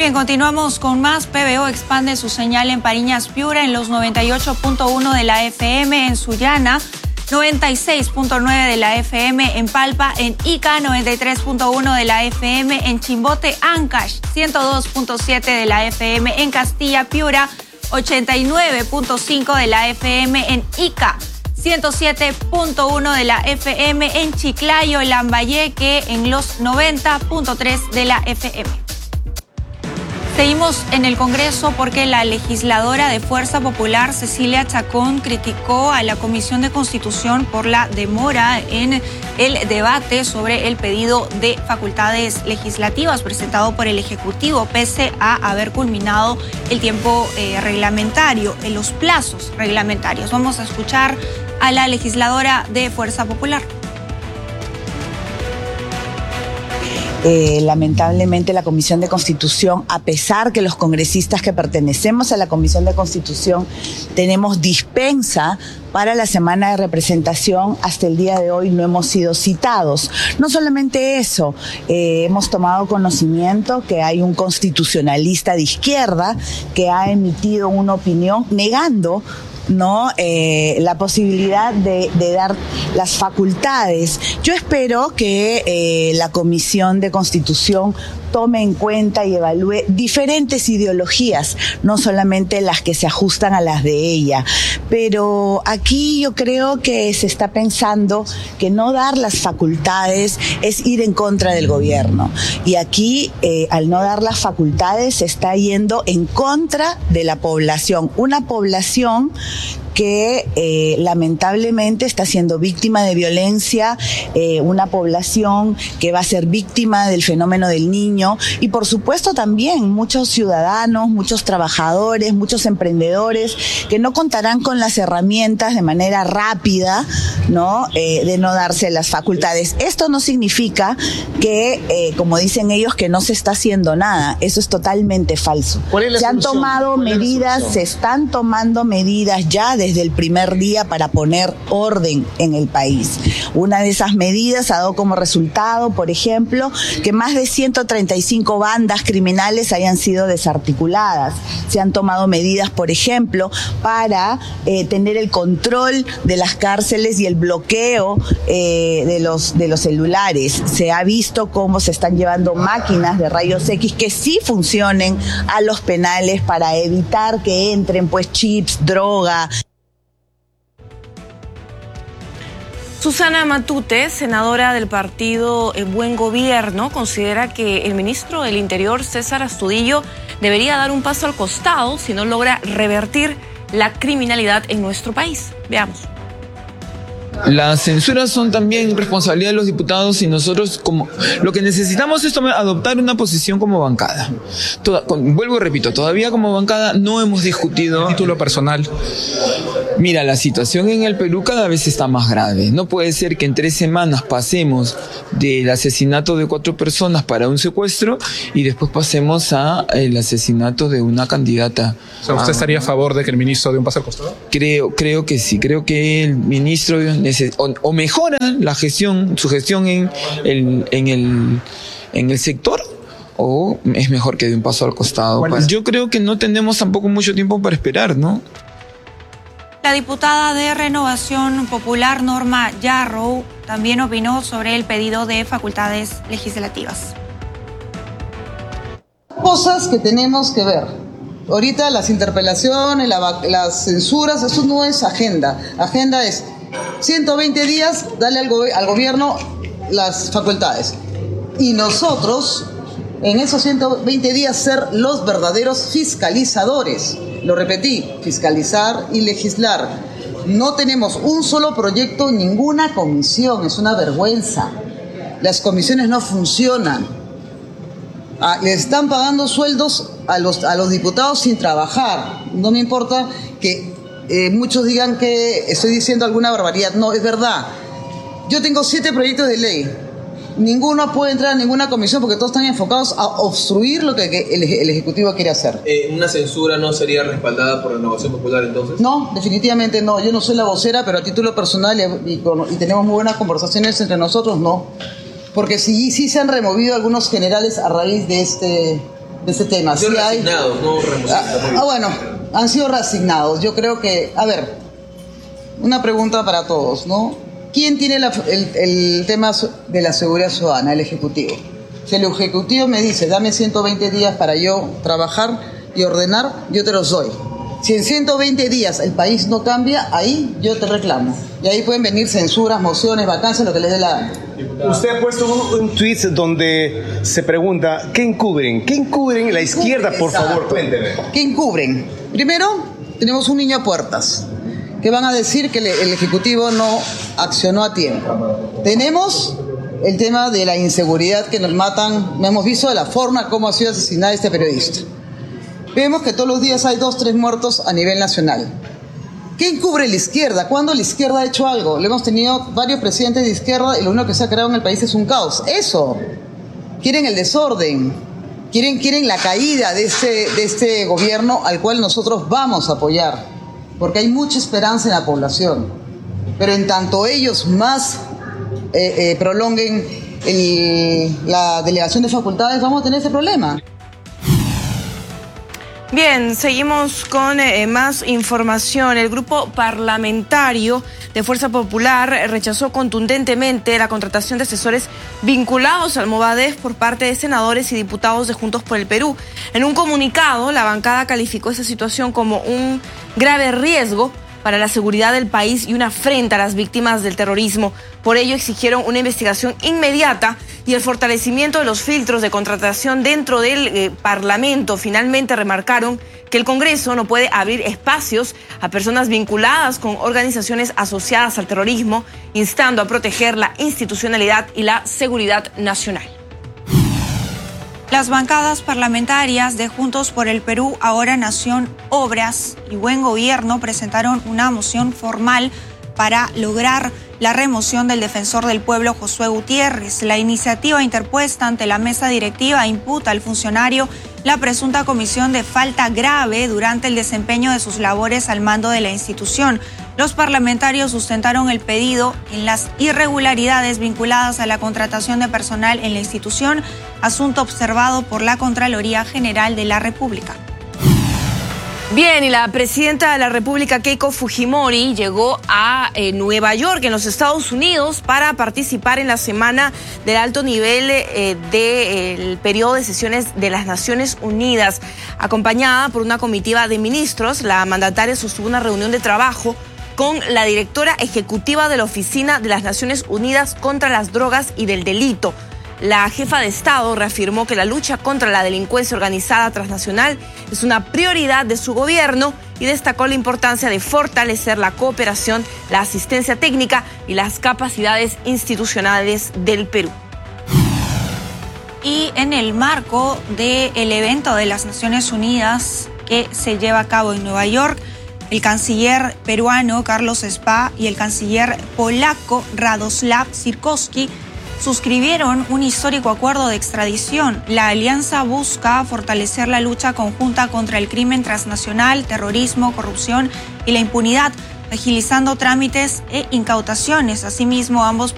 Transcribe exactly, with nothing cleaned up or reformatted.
Bien, continuamos con más. P B O expande su señal en Pariñas, Piura, en los noventa y ocho punto uno de la F M, en Sullana, noventa y seis punto nueve de la F M, en Palpa, en Ica, noventa y tres punto uno de la F M, en Chimbote, Ancash, ciento dos punto siete de la F M, en Castilla, Piura, ochenta y nueve punto cinco de la F M, en Ica, ciento siete punto uno de la F M, en Chiclayo, Lambayeque, en los noventa punto tres de la F M. Seguimos en el Congreso porque la legisladora de Fuerza Popular, Cecilia Chacón, criticó a la Comisión de Constitución por la demora en el debate sobre el pedido de facultades legislativas presentado por el Ejecutivo, pese a haber culminado el tiempo eh, reglamentario, en los plazos reglamentarios. Vamos a escuchar a la legisladora de Fuerza Popular. Eh, lamentablemente la Comisión de Constitución, a pesar que los congresistas que pertenecemos a la Comisión de Constitución tenemos dispensa para la semana de representación, hasta el día de hoy no hemos sido citados. No solamente eso, eh, hemos tomado conocimiento que hay un constitucionalista de izquierda que ha emitido una opinión negando ¿no? Eh, la posibilidad de, de dar las facultades. Yo espero que eh, la Comisión de Constitución tome en cuenta y evalúe diferentes ideologías, no solamente las que se ajustan a las de ella. Pero aquí yo creo que se está pensando que no dar las facultades es ir en contra del gobierno. Y aquí, eh, al no dar las facultades, se está yendo en contra de la población. Una población que eh, lamentablemente está siendo víctima de violencia, eh, una población que va a ser víctima del fenómeno del niño y por supuesto también muchos ciudadanos, muchos trabajadores, muchos emprendedores que no contarán con las herramientas de manera rápida, ¿no? Eh, de no darse las facultades. Esto no significa que, eh, como dicen ellos, que no se está haciendo nada. Eso es totalmente falso. ¿Cuál es la se han solución? tomado medidas, se están tomando medidas ya de desde el primer día para poner orden en el país. Una de esas medidas ha dado como resultado, por ejemplo, que más de ciento treinta y cinco bandas criminales hayan sido desarticuladas. Se han tomado medidas, por ejemplo, para eh, tener el control de las cárceles y el bloqueo eh, de los, de los celulares. Se ha visto cómo se están llevando máquinas de rayos X que sí funcionen a los penales para evitar que entren pues chips, droga. Susana Matute, senadora del partido Buen Gobierno, considera que el ministro del Interior, César Astudillo, debería dar un paso al costado si no logra revertir la criminalidad en nuestro país. Veamos. Las censuras son también responsabilidad de los diputados y nosotros como lo que necesitamos es tomar, adoptar una posición como bancada. Toda, con, vuelvo y repito, todavía como bancada no hemos discutido. Título personal. Mira, la situación en el Perú cada vez está más grave. No puede ser que en tres semanas pasemos del asesinato de cuatro personas para un secuestro y después pasemos a el asesinato de una candidata. O sea, ¿usted ah, estaría a favor de que el ministro dé un paso al costado? Creo, creo que sí. Creo que el ministro o, o mejora la gestión, su gestión en el, en el, en el sector, o es mejor que dé un paso al costado. Yo creo que no tenemos tampoco mucho tiempo para esperar, ¿no? La diputada de Renovación Popular, Norma Yarrow, también opinó sobre el pedido de facultades legislativas. Cosas que tenemos que ver. Ahorita las interpelaciones, la, las censuras, eso no es agenda. Agenda es ciento veinte días, darle al, go al gobierno las facultades. Y nosotros, en esos ciento veinte días, ser los verdaderos fiscalizadores. Lo repetí, fiscalizar y legislar. No tenemos un solo proyecto, ninguna comisión, es una vergüenza. Las comisiones no funcionan. Ah, le están pagando sueldos a los, a los diputados sin trabajar. No me importa que eh, muchos digan que estoy diciendo alguna barbaridad. No, es verdad. Yo tengo siete proyectos de ley. Ninguno puede entrar a ninguna comisión porque todos están enfocados a obstruir lo que el, el Ejecutivo quiere hacer. Eh, ¿Una censura no sería respaldada por Renovación Popular entonces? No, definitivamente no. Yo no soy la vocera, pero a título personal y, y, y tenemos muy buenas conversaciones entre nosotros, no. Porque sí, sí se han removido algunos generales a raíz de este, de este tema. Han sido Sí hay- reasignados, no remocionados. Ah, ah, bueno, han sido reasignados. Yo creo que, a ver, una pregunta para todos, ¿no? ¿Quién tiene la- el, el tema de la seguridad ciudadana? El Ejecutivo. Si el Ejecutivo me dice, dame ciento veinte días para yo trabajar y ordenar, yo te los doy. Si en ciento veinte días el país no cambia, ahí yo te reclamo. Y ahí pueden venir censuras, mociones, vacancias, lo que les dé la gana. Usted ha puesto un, un tweet donde se pregunta, ¿qué encubren? ¿Qué encubren la izquierda? Por favor, cuénteme. ¿Qué encubren? Primero, tenemos un niño a puertas, que van a decir que le- el Ejecutivo no accionó a tiempo. Tenemos el tema de la inseguridad que nos matan, no hemos visto de la forma como ha sido asesinada este periodista. Vemos que todos los días hay dos, tres muertos a nivel nacional. ¿Qué encubre la izquierda? ¿Cuándo la izquierda ha hecho algo? Le hemos tenido varios presidentes de izquierda y lo único que se ha creado en el país es un caos. Eso. Quieren el desorden. Quieren, quieren la caída de este, de este gobierno al cual nosotros vamos a apoyar. Porque hay mucha esperanza en la población. Pero en tanto ellos más eh, eh, prolonguen el- la delegación de facultades, vamos a tener ese problema. Bien, seguimos con eh, más información. El grupo parlamentario de Fuerza Popular rechazó contundentemente la contratación de asesores vinculados al Movadef por parte de senadores y diputados de Juntos por el Perú. En un comunicado, la bancada calificó esta situación como un grave riesgo para la seguridad del país y una afrenta a las víctimas del terrorismo. Por ello exigieron una investigación inmediata y el fortalecimiento de los filtros de contratación dentro del eh, Parlamento. Finalmente remarcaron que el Congreso no puede abrir espacios a personas vinculadas con organizaciones asociadas al terrorismo, instando a proteger la institucionalidad y la seguridad nacional. Las bancadas parlamentarias de Juntos por el Perú, Ahora Nación, Obras y Buen Gobierno presentaron una moción formal para lograr la remoción del defensor del pueblo Josué Gutiérrez. La iniciativa interpuesta ante la mesa directiva imputa al funcionario la presunta comisión de falta grave durante el desempeño de sus labores al mando de la institución. Los parlamentarios sustentaron el pedido en las irregularidades vinculadas a la contratación de personal en la institución, asunto observado por la Contraloría General de la República. Bien, y la presidenta de la República, Keiko Fujimori, llegó a eh, Nueva York, en los Estados Unidos, para participar en la semana del alto nivel eh, del periodo de sesiones de las Naciones Unidas. Acompañada por una comitiva de ministros, la mandataria sostuvo una reunión de trabajo con la directora ejecutiva de la Oficina de las Naciones Unidas contra las Drogas y del Delito. La jefa de Estado reafirmó que la lucha contra la delincuencia organizada transnacional es una prioridad de su gobierno y destacó la importancia de fortalecer la cooperación, la asistencia técnica y las capacidades institucionales del Perú. Y en el marco del evento de las Naciones Unidas que se lleva a cabo en Nueva York, el canciller peruano Carlos Spa y el canciller polaco Radoslav Sikorski suscribieron un histórico acuerdo de extradición. La alianza busca fortalecer la lucha conjunta contra el crimen transnacional, terrorismo, corrupción y la impunidad, agilizando trámites e incautaciones. Asimismo, ambos